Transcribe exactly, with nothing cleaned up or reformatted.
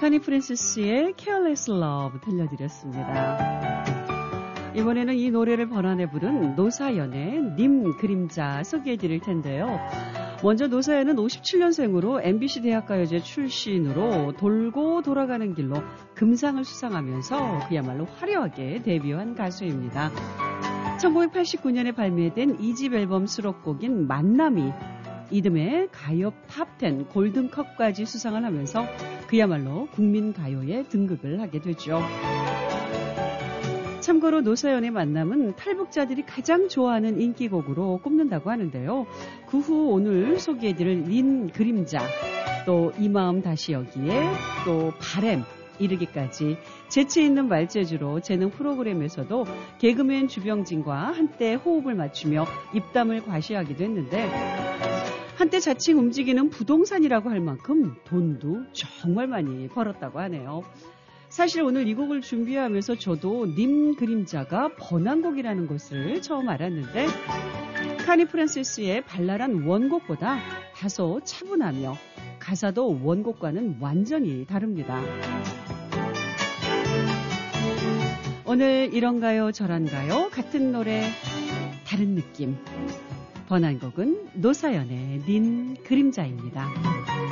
카니 프랜시스의 Careless Love 들려드렸습니다. 이번에는 이 노래를 번안해 부른 노사연의 님 그림자 소개해드릴 텐데요. 먼저 노사연은 오십칠 년생으로 엠비씨 대학가요제 출신으로 돌고 돌아가는 길로 금상을 수상하면서 그야말로 화려하게 데뷔한 가수입니다. 천구백팔십구 년에 발매된 이 집 앨범 수록곡인 만남이 이듬해 가요 탑텐 골든컵까지 수상을 하면서 그야말로 국민가요에 등극을 하게 되죠. 참고로 노사연의 만남은 탈북자들이 가장 좋아하는 인기곡으로 꼽는다고 하는데요. 그 후 오늘 소개해드릴 닌 그림자, 또 이 마음 다시 여기에, 또 바램 이르기까지 재치 있는 말재주로 재능 프로그램에서도 개그맨 주병진과 한때 호흡을 맞추며 입담을 과시하기도 했는데 한때 자칭 움직이는 부동산이라고 할 만큼 돈도 정말 많이 벌었다고 하네요. 사실 오늘 이 곡을 준비하면서 저도 님 그림자가 번안곡이라는 것을 처음 알았는데 카니 프란시스의 발랄한 원곡보다 다소 차분하며 가사도 원곡과는 완전히 다릅니다. 오늘 이런가요 저런가요 같은 노래 다른 느낌 번안곡은 노사연의 닌 그림자입니다.